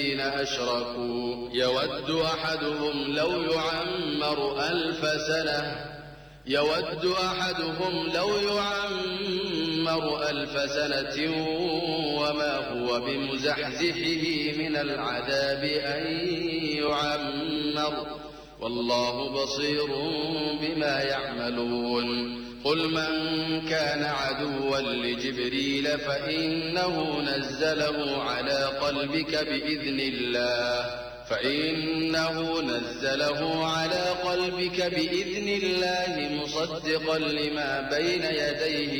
أشركوا يود أحدهم لو يعمر 1000 سنة وما هو بمزحزحه من العذاب أن يعمر والله بصير بما يعملون قل من كان عدوا لجبريل فإنه نزله على قلبك بإذن الله مصدقا لما بين يديه